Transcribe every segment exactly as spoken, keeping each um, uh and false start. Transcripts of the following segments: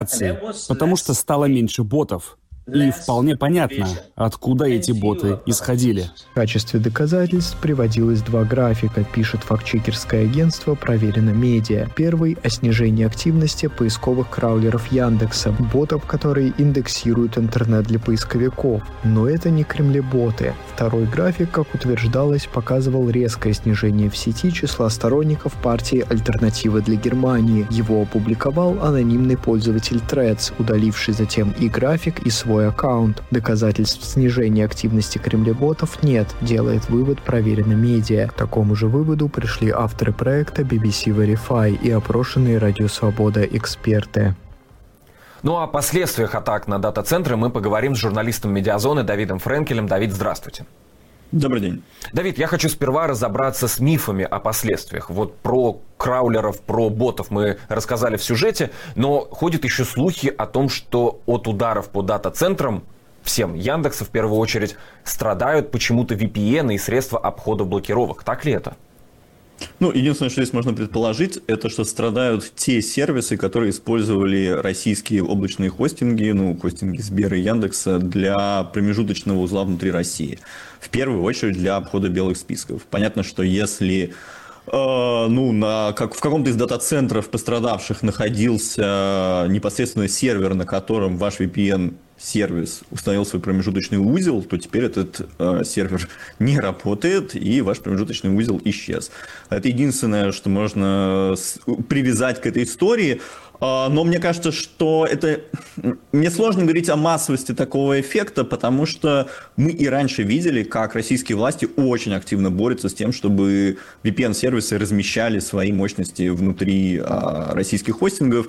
потому что стало меньше ботов. И вполне понятно, откуда эти боты исходили. В качестве доказательств приводилось два графика, пишет фактчекерское агентство «Проверено Медиа». Первый — о снижении активности поисковых краулеров Яндекса, ботов, которые индексируют интернет для поисковиков. Но это не кремлеботы. Второй график, как утверждалось, показывал резкое снижение в сети числа сторонников партии «Альтернативы для Германии». Его опубликовал анонимный пользователь Threads, удаливший затем и график, и свой аккаунт. Доказательств снижения активности кремлеботов нет, делает вывод «Проверено Медиа». К такому же выводу пришли авторы проекта би би си Verify и опрошенные Радио Свобода эксперты. Ну а о последствиях атак на дата-центры мы поговорим с журналистом «Медиазоны» Давидом Френкелем. Давид, здравствуйте. Добрый день. Давид, я хочу сперва разобраться с мифами о последствиях. Вот про краулеров, про ботов мы рассказали в сюжете, но ходят еще слухи о том, что от ударов по дата-центрам всем Яндекса в первую очередь страдают почему-то ви пи эн и средства обхода блокировок. Так ли это? Ну, единственное, что здесь можно предположить, это что страдают те сервисы, которые использовали российские облачные хостинги, ну, хостинги Сбера и Яндекса для промежуточного узла внутри России. В первую очередь для обхода белых списков. Понятно, что если э, ну, на, как, в каком-то из дата-центров пострадавших находился непосредственно сервер, на котором ваш ви пи эн сервис установил свой промежуточный узел, то теперь этот э, сервер не работает, и ваш промежуточный узел исчез. Это единственное, что можно с, привязать к этой истории. Э, но мне кажется, что это... Мне сложно говорить о массовости такого эффекта, потому что мы и раньше видели, как российские власти очень активно борются с тем, чтобы ви пи эн-сервисы размещали свои мощности внутри э, российских хостингов.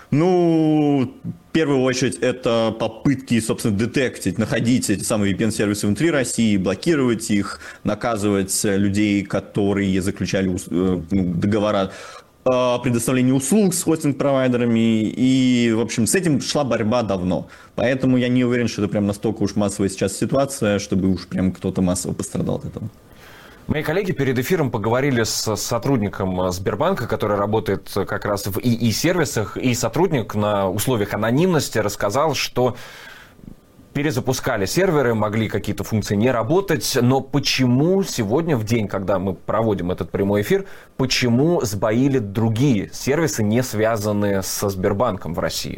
Ну, в первую очередь, это попытки, собственно, детектить, находить эти самые ви пи эн-сервисы внутри России, блокировать их, наказывать людей, которые заключали договора о предоставлении услуг с хостинг-провайдерами. И, в общем, с этим шла борьба давно. Поэтому я не уверен, что это прям настолько уж массовая сейчас ситуация, чтобы уж прям кто-то массово пострадал от этого. Мои коллеги перед эфиром поговорили с сотрудником Сбербанка, который работает как раз в ИИ-сервисах, и сотрудник на условиях анонимности рассказал, что перезапускали серверы, могли какие-то функции не работать, но почему сегодня, в день, когда мы проводим этот прямой эфир, почему сбоили другие сервисы, не связанные со Сбербанком в России?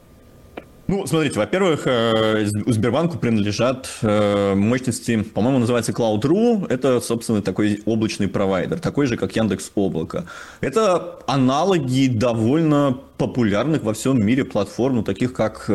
Ну, смотрите, во-первых, Сбербанку принадлежат мощности, по-моему, называется Cloud.ru. Это, собственно, такой облачный провайдер, такой же, как Яндекс.Облако. Это аналоги довольно популярных во всем мире платформ, ну, таких как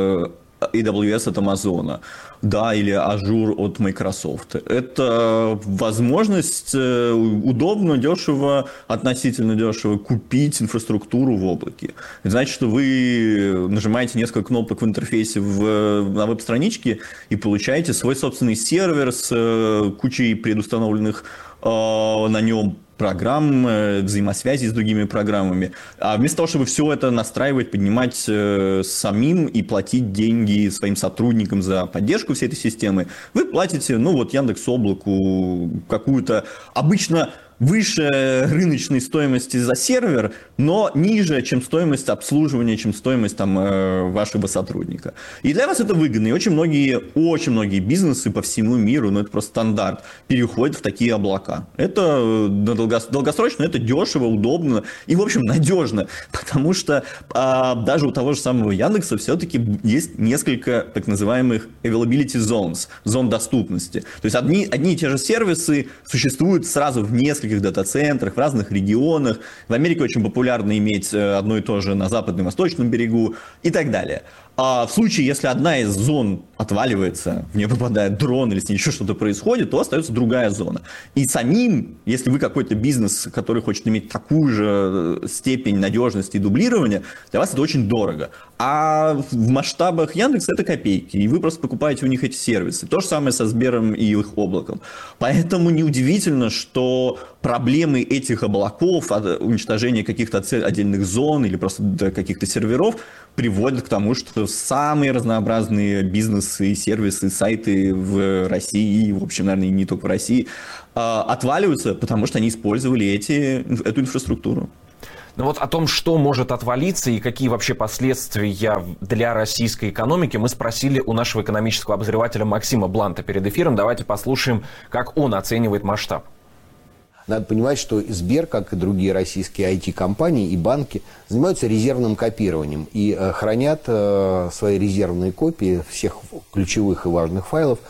эй дабл ю эс от Амазона, да, или Azure от Microsoft. Это возможность удобно, дешево, относительно дешево купить инфраструктуру в облаке. Это значит, что вы нажимаете несколько кнопок в интерфейсе в, на веб-страничке и получаете свой собственный сервер с кучей предустановленных э, на нем программ, взаимосвязи с другими программами. А вместо того, чтобы все это настраивать, поднимать э, самим и платить деньги своим сотрудникам за поддержку всей этой системы, вы платите, ну вот, Яндекс.Облаку какую-то обычно выше рыночной стоимости за сервер, но ниже, чем стоимость обслуживания, чем стоимость там, вашего сотрудника. И для вас это выгодно. И очень многие, очень многие бизнесы по всему миру, ну это просто стандарт, переходят в такие облака. Это долгосрочно, это дешево, удобно и, в общем, надежно. Потому что а, даже у того же самого Яндекса все-таки есть несколько так называемых availability zones, зон доступности. То есть одни, одни и те же сервисы существуют сразу в нескольких дата-центрах, в разных регионах. В Америке очень популярно иметь одно и то же на западном и восточном берегу и так далее. А в случае, если одна из зон отваливается, в нее попадает дрон или с ней еще что-то происходит, то остается другая зона. И самим, если вы какой-то бизнес, который хочет иметь такую же степень надежности и дублирования, для вас это очень дорого. А в масштабах Яндекса это копейки, и вы просто покупаете у них эти сервисы. То же самое со Сбером и их облаком. Поэтому неудивительно, что проблемы этих облаков, уничтожение каких-то отдельных зон или просто каких-то серверов приводят к тому, что самые разнообразные бизнесы, сервисы, сайты в России, в общем, наверное, и не только в России, отваливаются, потому что они использовали эти, эту инфраструктуру. Ну вот о том, что может отвалиться и какие вообще последствия для российской экономики, мы спросили у нашего экономического обозревателя Максима Бланта перед эфиром. Давайте послушаем, как он оценивает масштаб. Надо понимать, что Сбер, как и другие российские ай ти-компании и банки, занимаются резервным копированием и э, хранят э, свои резервные копии всех ключевых и важных файлов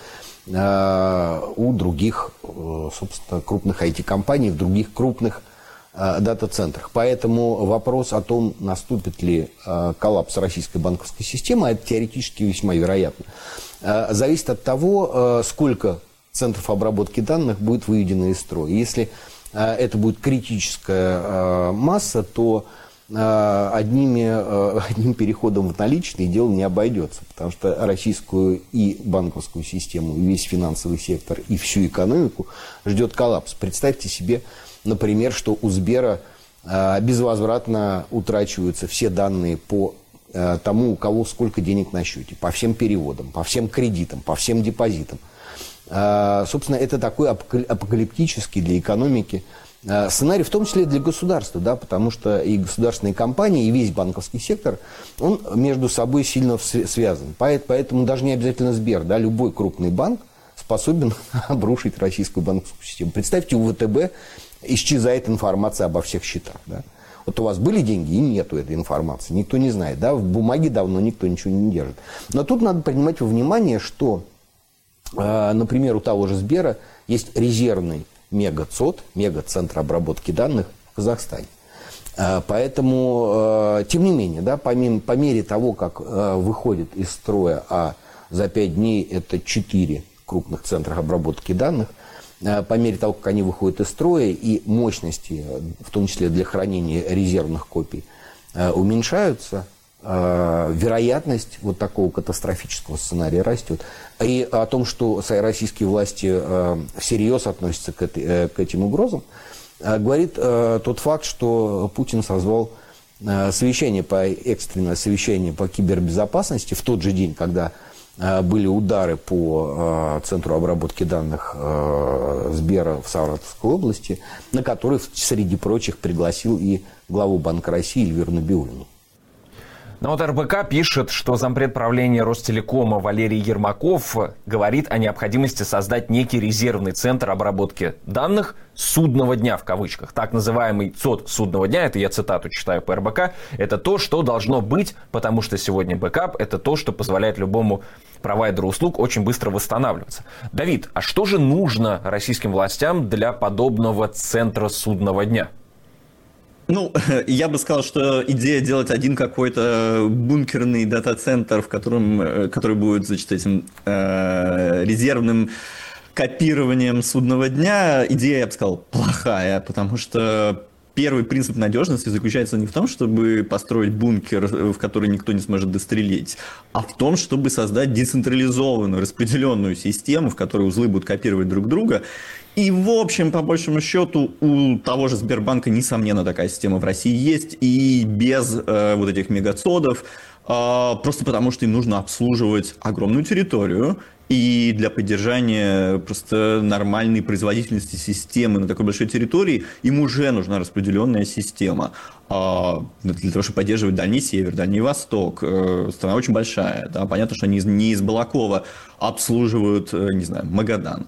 э, у других, э, собственно, крупных ай ти-компаний, в других крупных дата-центрах. Поэтому вопрос о том, наступит ли э, коллапс российской банковской системы, это теоретически весьма вероятно. Э, зависит от того, э, сколько центров обработки данных будет выведено из строя. Если э, это будет критическая э, масса, то э, одними, э, одним переходом в наличные дело не обойдется, потому что российскую и банковскую систему, и весь финансовый сектор, и всю экономику ждет коллапс. Представьте себе, например, что у Сбера э, безвозвратно утрачиваются все данные по э, тому, у кого сколько денег на счете, по всем переводам, по всем кредитам, по всем депозитам. Э, собственно, это такой апокалиптический для экономики э, сценарий, в том числе для государства, да, потому что и государственные компании, и весь банковский сектор, он между собой сильно связан. Поэтому даже не обязательно Сбер, да, любой крупный банк способен обрушить российскую банковскую систему. Представьте, у вэ тэ бэ исчезает информация обо всех счетах. Да? Вот у вас были деньги, и нету этой информации. Никто не знает. Да? В бумаге давно никто ничего не держит. Но тут надо принимать во внимание, что, э, например, у того же Сбера есть резервный мега-ЦОД, мега-центр обработки данных в Казахстане. Э, поэтому, э, тем не менее, да, помимо, по мере того, как э, выходит из строя, а за пять дней это четыре крупных центрах обработки данных, по мере того, как они выходят из строя и мощности, в том числе для хранения резервных копий, уменьшаются, вероятность вот такого катастрофического сценария растет. И о том, что российские власти всерьез относятся к, этой, к этим угрозам, говорит тот факт, что Путин созвал совещание по, экстренное совещание по кибербезопасности в тот же день, когда были удары по центру обработки данных Сбера в Саратовской области, на который, среди прочих, пригласил и главу Банка России Эльвиру Набиуллину. Но вот эр бэ ка пишет, что зампред правления Ростелекома Валерий Ермаков говорит о необходимости создать некий резервный центр обработки данных судного дня, в кавычках. Так называемый ЦОД судного дня, это я цитату читаю по эр бэ ка, это то, что должно быть, потому что сегодня бэкап – это то, что позволяет любому провайдеру услуг очень быстро восстанавливаться. Давид, а что же нужно российским властям для подобного центра судного дня? Ну, я бы сказал, что идея делать один какой-то бункерный дата-центр, в котором, который будет, значит, этим э, резервным копированием судного дня, идея, я бы сказал, плохая, потому что первый принцип надежности заключается не в том, чтобы построить бункер, в который никто не сможет дострелить, а в том, чтобы создать децентрализованную, распределенную систему, в которой узлы будут копировать друг друга. И, в общем, по большому счету, у того же Сбербанка, несомненно, такая система в России есть, и без э, вот этих мегацодов, э, просто потому что им нужно обслуживать огромную территорию, и для поддержания просто нормальной производительности системы на такой большой территории им уже нужна распределенная система. Э, для того, чтобы поддерживать Дальний Север, Дальний Восток, э, страна очень большая, да? Понятно, что они не из Балакова обслуживают, э, не знаю, Магадан.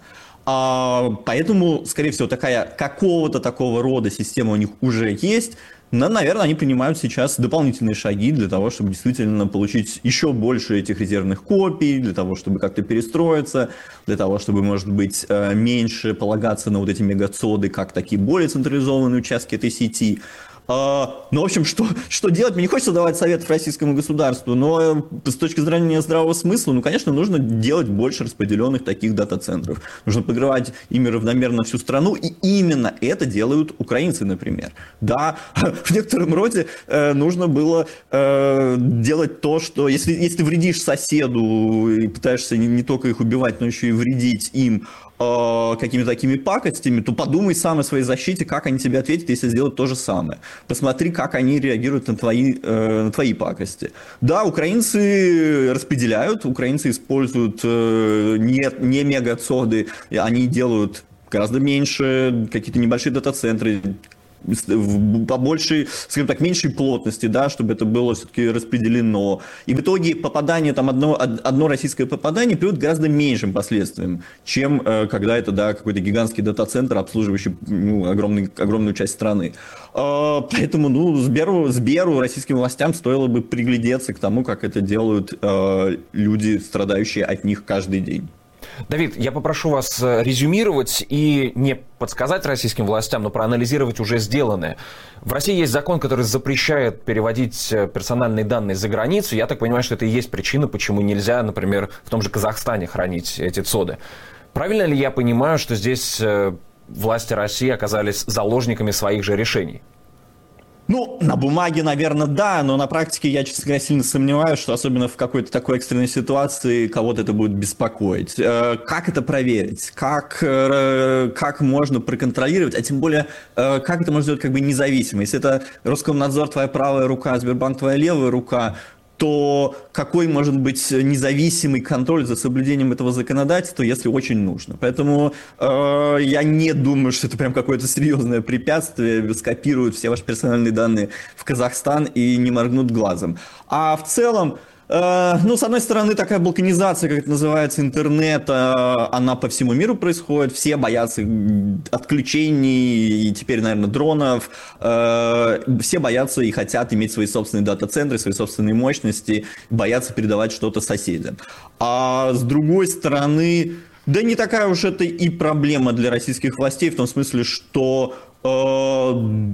А, поэтому, скорее всего, такая какого-то такого рода система у них уже есть. Но, наверное, они принимают сейчас дополнительные шаги для того, чтобы действительно получить еще больше этих резервных копий, для того, чтобы как-то перестроиться, для того, чтобы, может быть, меньше полагаться на вот эти мегацоды, как такие более централизованные участки этой сети. Ну, в общем, что, что делать? Мне не хочется давать советов российскому государству, но с точки зрения здравого смысла, ну, конечно, нужно делать больше распределенных таких дата-центров. Нужно покрывать ими равномерно всю страну, и именно это делают украинцы, например. Да, в некотором роде э, нужно было э, делать то, что если, если ты вредишь соседу и пытаешься не, не только их убивать, но еще и вредить им, какими-то такими пакостями, то подумай сам о своей защите, как они тебе ответят, если сделают то же самое. Посмотри, как они реагируют на твои, э, на твои пакости. Да, украинцы распределяют, украинцы используют э, не, не мегацоды, они делают гораздо меньше, какие-то небольшие дата-центры, по большей, скажем так, меньшей плотности, да, чтобы это было все-таки распределено. И в итоге попадание, там одно, одно российское попадание приводит к гораздо меньшим последствиям, чем э, когда это, да, какой-то гигантский дата-центр, обслуживающий ну, огромный, огромную часть страны. Э, поэтому, ну, Сберу, Сберу, российским властям стоило бы приглядеться к тому, как это делают э, люди, страдающие от них каждый день. Давид, я попрошу вас резюмировать и не подсказать российским властям, но проанализировать уже сделанное. В России есть закон, который запрещает переводить персональные данные за границу. Я так понимаю, что это и есть причина, почему нельзя, например, в том же Казахстане хранить эти цоды. Правильно ли я понимаю, что здесь власти России оказались заложниками своих же решений? Ну, на бумаге, наверное, да, но на практике я, честно говоря, сильно сомневаюсь, что особенно в какой-то такой экстренной ситуации кого-то это будет беспокоить. Как это проверить? Как, как можно проконтролировать? А тем более, как это можно сделать как бы независимо? Если это Роскомнадзор твоя правая рука, Сбербанк твоя левая рука, то какой может быть независимый контроль за соблюдением этого законодательства, если очень нужно. Поэтому э, я не думаю, что это прям какое-то серьезное препятствие, скопируют все ваши персональные данные в Казахстан и не моргнут глазом. А в целом, э, ну, с одной стороны, такая балканизация, как это называется, интернета, она по всему миру происходит, все боятся отключений и теперь, наверное, дронов, э, все боятся и хотят иметь свои собственные дата-центры, свои собственные мощности, боятся передавать что-то соседям. А с другой стороны, да не такая уж это и проблема для российских властей, в том смысле, что э,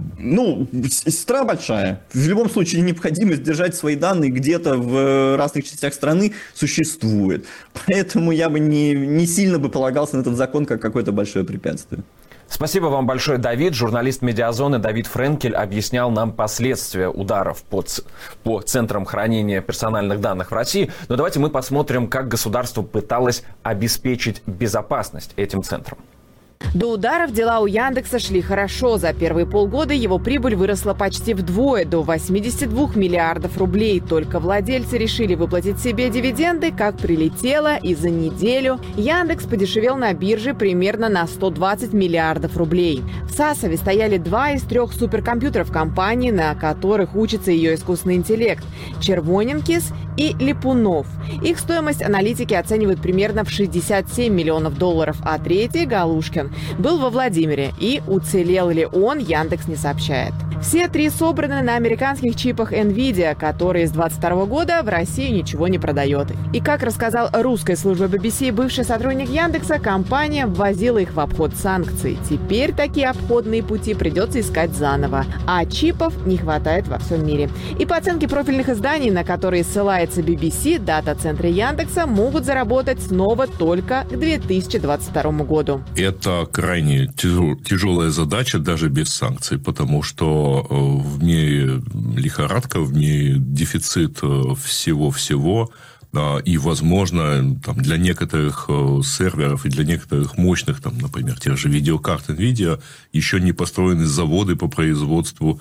ну, страна большая. В любом случае необходимость держать свои данные где-то в разных частях страны существует. Поэтому я бы не, не сильно бы полагался на этот закон как какое-то большое препятствие. Спасибо вам большое, Давид. Журналист «Медиазоны» Давид Френкель объяснял нам последствия ударов по, по центрам хранения персональных данных в России. Но давайте мы посмотрим, как государство пыталось обеспечить безопасность этим центрам. До ударов дела у Яндекса шли хорошо. За первые полгода его прибыль выросла почти вдвое, до восьмидесяти двух миллиардов рублей. Только владельцы решили выплатить себе дивиденды, как прилетело, и за неделю Яндекс подешевел на бирже примерно на сто двадцать миллиардов рублей. В Сасове стояли два из трех суперкомпьютеров компании, на которых учится ее искусственный интеллект – Червоненкис и Липунов. Их стоимость аналитики оценивают примерно в шестьдесят семь миллионов долларов, а третий – Галушкин был во Владимире, и уцелел ли он, Яндекс не сообщает. Все три собраны на американских чипах NVIDIA, которые с двадцать второго года в России ничего не продает. И как рассказал русской службе би би си бывший сотрудник Яндекса, компания ввозила их в обход санкций. Теперь такие обходные пути придется искать заново, а чипов не хватает во всем мире. И по оценке профильных изданий, на которые ссылается би би си, дата-центры Яндекса могут заработать снова только к две тысячи двадцать второму году. Это крайне тяжелая задача даже без санкций, потому что в мире лихорадка, в мире дефицит всего-всего, и, возможно, там, для некоторых серверов и для некоторых мощных, там, например, тех же видеокарт NVIDIA, еще не построены заводы по производству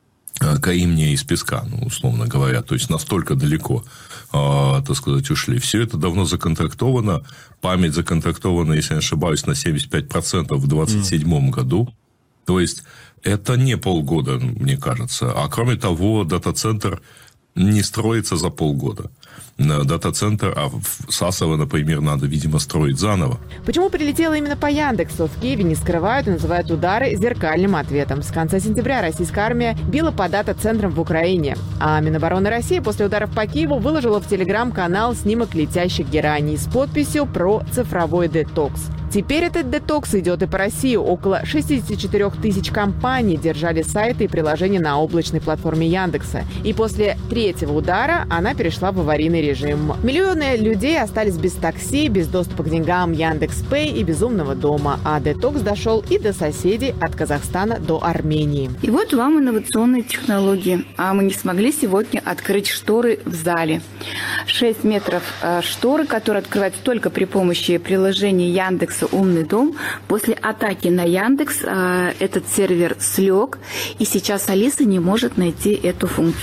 камня из песка, ну, условно говоря, то есть настолько далеко, э, так сказать, ушли. Все это давно законтрактовано, память законтрактована, если я не ошибаюсь, на семьдесят пять процентов в двадцать седьмом mm. году, то есть это не полгода, мне кажется, а кроме того, дата-центр не строится за полгода. Дата-центр, а в Сасово, например, надо, видимо, строить заново. Почему прилетело именно по Яндексу? В Киеве не скрывают и называют удары зеркальным ответом. С конца сентября российская армия била по дата-центрам в Украине. А Минобороны России после ударов по Киеву выложила в Телеграм-канал снимок летящих гераний с подписью про цифровой детокс. Теперь этот детокс идет и по России. Около шестьдесят четыре тысяч компаний держали сайты и приложения на облачной платформе Яндекса. И после третьего удара она перешла в аварийный режим. Миллионы людей остались без такси, без доступа к деньгам Яндекс.Пэй и без умного дома. А детокс дошел и до соседей от Казахстана до Армении. И вот вам инновационные технологии. А мы не смогли сегодня открыть шторы в зале. шесть метров шторы, которые открываются только при помощи приложения Яндекса «Умный дом». После атаки на Яндекс этот сервер слег, и сейчас Алиса не может найти эту функцию.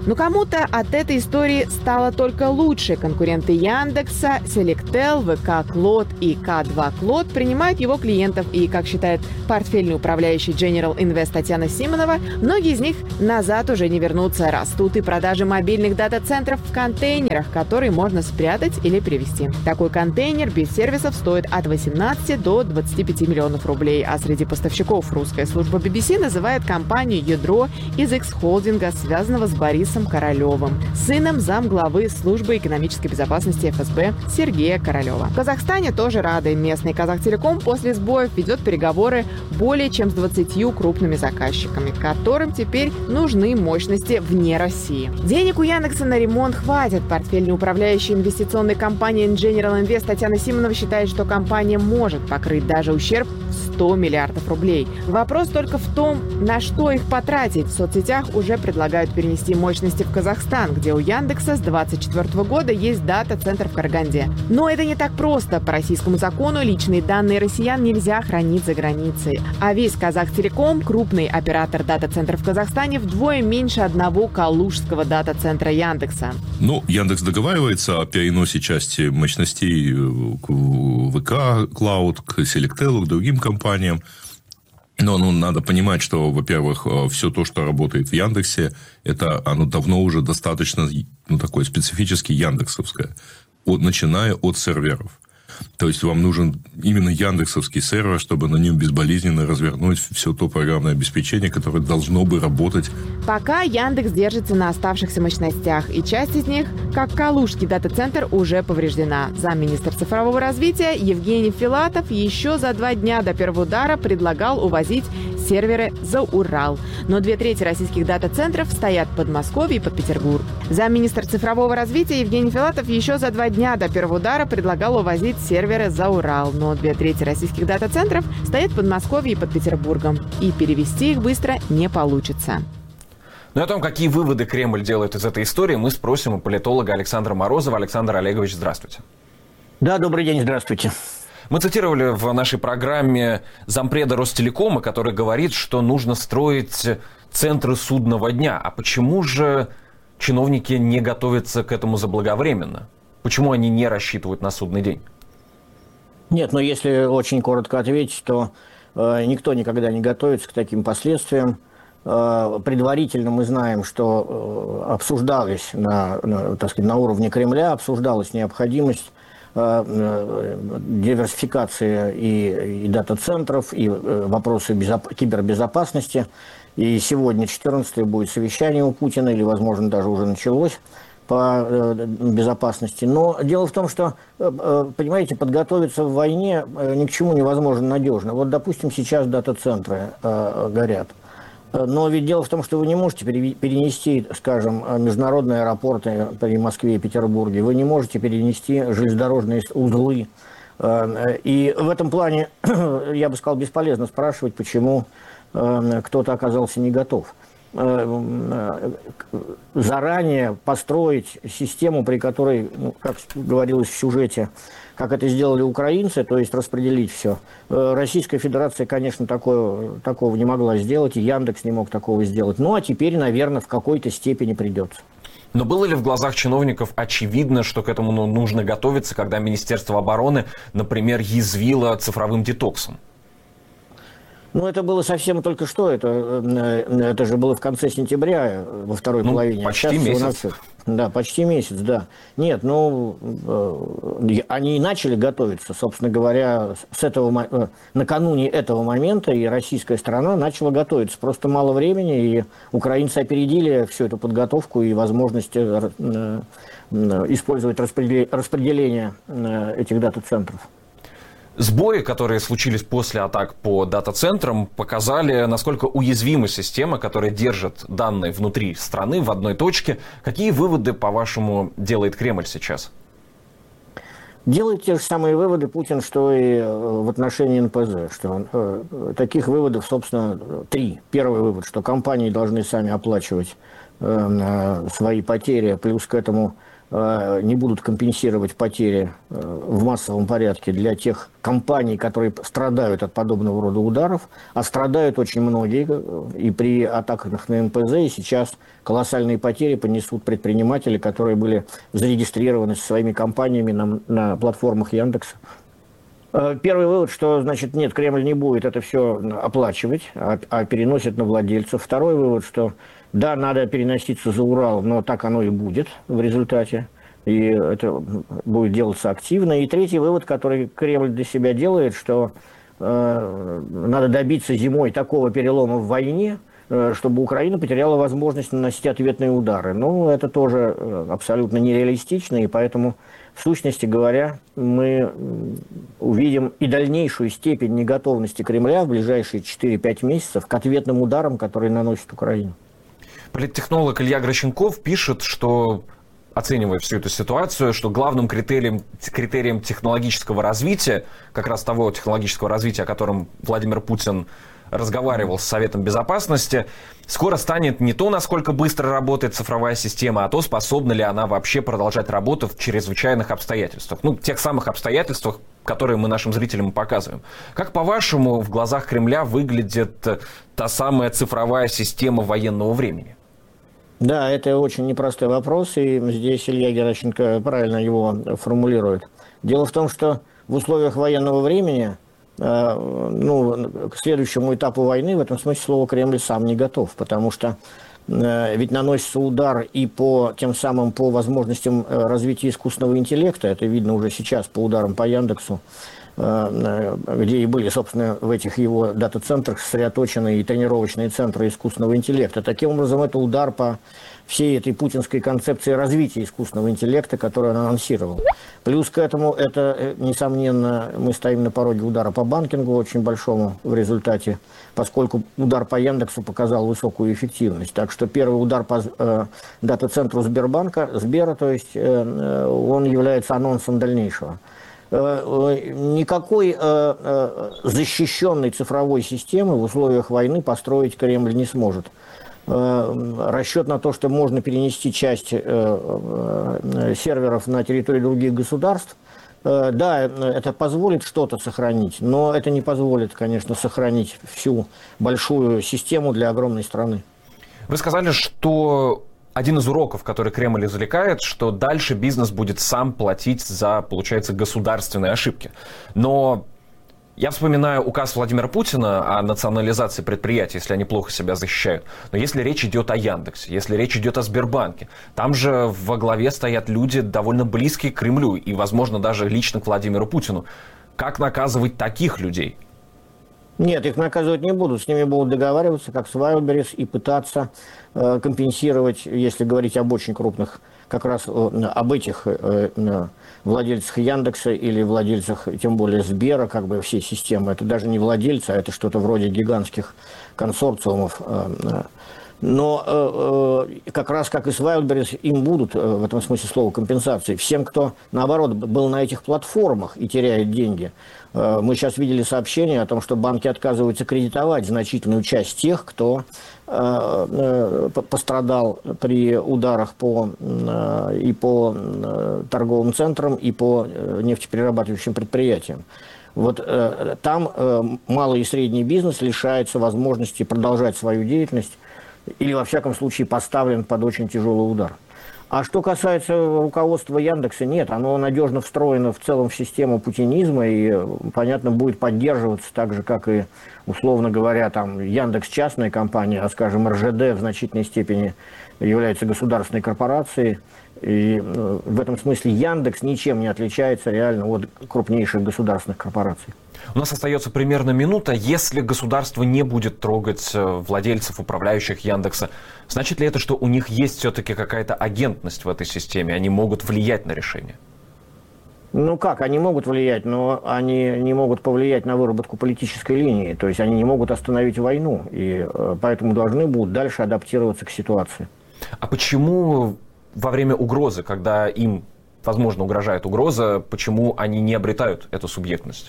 Но кому-то от этой истории стало только лучше. Конкуренты Яндекса, Селектел, ВК Клод и К два Клод принимают его клиентов. И, как считает портфельный управляющий General Invest Татьяна Симонова, многие из них назад уже не вернутся. Растут и продажи мобильных дата-центров в контейнерах, которые можно спрятать или перевести. Такой контейнер без сервисов стоит от восемнадцати до двадцати пяти миллионов рублей. А среди поставщиков русская служба би би си называет компанию «Ядро» из X-холдинга, связанного с Борисом Королевым, сыном замглавы службы экономической безопасности эф эс бэ Сергея Королева. В Казахстане тоже рады. Местный Казахтелеком после сбоев ведет переговоры более чем с двадцатью крупными заказчиками, которым теперь нужны мощности вне России. Денег у Яндекса на ремонт хватит. Портфельный управляющий инвестиционной компании General Invest Татьяна Симонова считает, что компания может покрыть даже ущерб в сто миллиардов рублей. Вопрос только в том, на что их потратить. В соцсетях уже предлагают перенести мощности в Казахстан, где у Яндекса с двадцать четвёртого года есть дата-центр в Караганде. Но это не так просто. По российскому закону личные данные россиян нельзя хранить за границей. А весь Казахтелеком, крупный оператор дата-центров в Казахстане, вдвое меньше одного калужского дата-центра Яндекса. Ну, Яндекс договаривается о переносе части мощностей к ВК Клауд, к Селектелу, к другим компаниям. Но ну, надо понимать, что, во-первых, все то, что работает в Яндексе, это оно давно уже достаточно, ну, такое специфически яндексовское, от, начиная от серверов. То есть, вам нужен именно яндексовский сервер, чтобы на нем безболезненно развернуть все то программное обеспечение, которое должно бы работать. Пока Яндекс держится на оставшихся мощностях, и часть из них, как Калужский дата-центр, уже повреждена. Замминистра цифрового развития Евгений Филатов еще за два дня до первого удара предлагал увозить серверы за Урал. Но две трети российских дата-центров стоят в Подмосковье и под Петербург. Замминистра цифрового развития Евгений Филатов еще за два дня до первого удара предлагал увозить серверы за Урал. Но две трети российских дата-центров стоят в Подмосковье и под Петербургом. И перевести их быстро не получится. Ну и о том, какие выводы Кремль делает из этой истории, мы спросим у политолога Александра Морозова. Александр Олегович, здравствуйте. Да, добрый день, здравствуйте. Мы цитировали в нашей программе зампреда Ростелекома, который говорит, что нужно строить центры судного дня. А почему же чиновники не готовятся к этому заблаговременно? Почему они не рассчитывают на судный день? Нет, но если очень коротко ответить, то э, никто никогда не готовится к таким последствиям. Э, предварительно мы знаем, что э, обсуждалось на, на, так сказать, на уровне Кремля, обсуждалась необходимость диверсификации и, и дата-центров, и вопросы безоп- кибербезопасности. И сегодня, четырнадцатое, будет совещание у Путина, или, возможно, даже уже началось по э, безопасности. Но дело в том, что, э, понимаете, подготовиться в войне э, ни к чему невозможно надежно. Вот, допустим, сейчас дата-центры э, горят. Но ведь дело в том, что вы не можете перенести, скажем, международные аэропорты при Москве и Петербурге, вы не можете перенести железнодорожные узлы. И в этом плане, я бы сказал, бесполезно спрашивать, почему кто-то оказался не готов. Заранее построить систему, при которой, ну, как говорилось в сюжете, как это сделали украинцы, то есть распределить все. Российская Федерация, конечно, такое, такого не могла сделать, и Яндекс не мог такого сделать. Ну, а теперь, наверное, в какой-то степени придется. Но было ли в глазах чиновников очевидно, что к этому нужно готовиться, когда Министерство обороны, например, язвило цифровым детоксом? Ну, это было совсем только что. Это, это же было в конце сентября, во второй ну, половине. Почти месяц. Да, почти месяц, да. Нет, ну, они и начали готовиться, собственно говоря, с этого, накануне этого момента, и российская сторона начала готовиться. Просто мало времени, и украинцы опередили всю эту подготовку и возможность использовать распределение этих дата-центров. Сбои, которые случились после атак по дата-центрам, показали, насколько уязвима система, которая держит данные внутри страны в одной точке. Какие выводы, по-вашему, делает Кремль сейчас? Делает те же самые выводы Путин, что и в отношении эн пэ зэ. Что, э, таких выводов, собственно, три. Первый вывод, что компании должны сами оплачивать э, свои потери, плюс к этому не будут компенсировать потери в массовом порядке для тех компаний, которые страдают от подобного рода ударов, а страдают очень многие, и при атаках на эн пэ зэ, и сейчас колоссальные потери понесут предприниматели, которые были зарегистрированы со своими компаниями на, на платформах Яндекса. Первый вывод, что, значит, нет, Кремль не будет это все оплачивать, а, а переносит на владельцев. Второй вывод, что да, надо переноситься за Урал, но так оно и будет в результате, и это будет делаться активно. И третий вывод, который Кремль для себя делает, что э, надо добиться зимой такого перелома в войне, э, чтобы Украина потеряла возможность наносить ответные удары. Но это тоже абсолютно нереалистично, и поэтому, в сущности говоря, мы увидим и дальнейшую степень неготовности Кремля в ближайшие четыре-пять месяцев к ответным ударам, которые наносит Украина. Политтехнолог Илья Гращенков пишет, что, оценивая всю эту ситуацию, что главным критерием, критерием технологического развития, как раз того технологического развития, о котором Владимир Путин разговаривал с Советом Безопасности, скоро станет не то, насколько быстро работает цифровая система, а то, способна ли она вообще продолжать работу в чрезвычайных обстоятельствах. Ну, тех самых обстоятельствах, которые мы нашим зрителям показываем. Как, по-вашему, в глазах Кремля выглядит та самая цифровая система военного времени? Да, это очень непростой вопрос, и здесь Илья Геращенко правильно его формулирует. Дело в том, что в условиях военного времени, э, ну, к следующему этапу войны, в этом смысле слова, Кремль сам не готов, потому что э, ведь наносится удар и по тем самым по возможностям развития искусственного интеллекта, это видно уже сейчас по ударам по Яндексу, где и были, собственно, в этих его дата-центрах сосредоточены и тренировочные центры искусственного интеллекта. Таким образом, это удар по всей этой путинской концепции развития искусственного интеллекта, которую он анонсировал. Плюс к этому, это, несомненно, мы стоим на пороге удара по банкингу очень большому в результате, поскольку удар по Яндексу показал высокую эффективность. Так что первый удар по э, дата-центру Сбербанка, Сбера, то есть, э, он является анонсом дальнейшего. Никакой защищенной цифровой системы в условиях войны построить Кремль не сможет. Расчет на то, что можно перенести часть серверов на территорию других государств, да, это позволит что-то сохранить, но это не позволит, конечно, сохранить всю большую систему для огромной страны. Вы сказали, что один из уроков, который Кремль извлекает, что дальше бизнес будет сам платить за, получается, государственные ошибки. Но я вспоминаю указ Владимира Путина о национализации предприятий, если они плохо себя защищают. Но если речь идет о Яндексе, если речь идет о Сбербанке, там же во главе стоят люди, довольно близкие к Кремлю и, возможно, даже лично к Владимиру Путину. Как наказывать таких людей? Нет, их наказывать не будут, с ними будут договариваться, как с Wildberries, и пытаться э, компенсировать, если говорить об очень крупных, как раз э, об этих э, э, владельцах Яндекса или владельцах, тем более Сбера, как бы всей системы. Это даже не владельцы, а это что-то вроде гигантских консорциумов. Э, э. Но э, э, как раз как и с Wildberries, им будут, э, в этом смысле слова, компенсации. Всем, кто, наоборот, был на этих платформах и теряет деньги. Э, мы сейчас видели сообщение о том, что банки отказываются кредитовать значительную часть тех, кто э, э, пострадал при ударах по, э, и по э, торговым центрам, и по э, нефтеперерабатывающим предприятиям. Вот э, там э, малый и средний бизнес лишается возможности продолжать свою деятельность, или, во всяком случае, поставлен под очень тяжелый удар. А что касается руководства Яндекса, нет, оно надежно встроено в целом в систему путинизма и, понятно, будет поддерживаться так же, как и, условно говоря, там Яндекс частная компания, а, скажем, эр жэ дэ в значительной степени является государственной корпорацией. И в этом смысле Яндекс ничем не отличается реально от крупнейших государственных корпораций. У нас остается примерно минута. Если государство не будет трогать владельцев, управляющих Яндекса, значит ли это, что у них есть все-таки какая-то агентность в этой системе? Они могут влиять на решение? Ну как, они могут влиять, но они не могут повлиять на выработку политической линии. То есть они не могут остановить войну. И поэтому должны будут дальше адаптироваться к ситуации. А почему во время угрозы, когда им, возможно, угрожает угроза, почему они не обретают эту субъектность?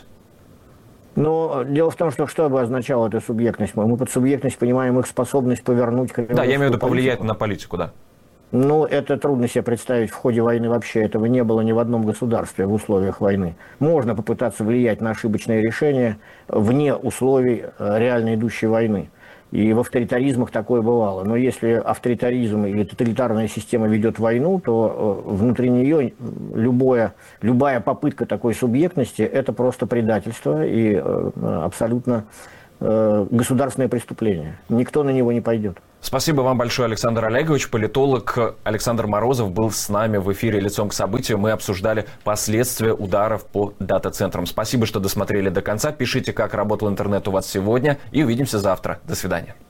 Но дело в том, что что бы означала эта субъектность? Мы под субъектность понимаем их способность повернуть... Да, я имею в виду повлиять на политику, да. Ну, это трудно себе представить в ходе войны вообще. Этого не было ни в одном государстве в условиях войны. Можно попытаться влиять на ошибочные решения вне условий реально идущей войны. И в авторитаризмах такое бывало. Но если авторитаризм или тоталитарная система ведет войну, то внутри нее любое, любая попытка такой субъектности – это просто предательство и абсолютно государственное преступление. Никто на него не пойдет. Спасибо вам большое, Александр Олегович. Политолог Александр Морозов был с нами в эфире «Лицом к событию». Мы обсуждали последствия ударов по дата-центрам. Спасибо, что досмотрели до конца. Пишите, как работал интернет у вас сегодня. И увидимся завтра. До свидания.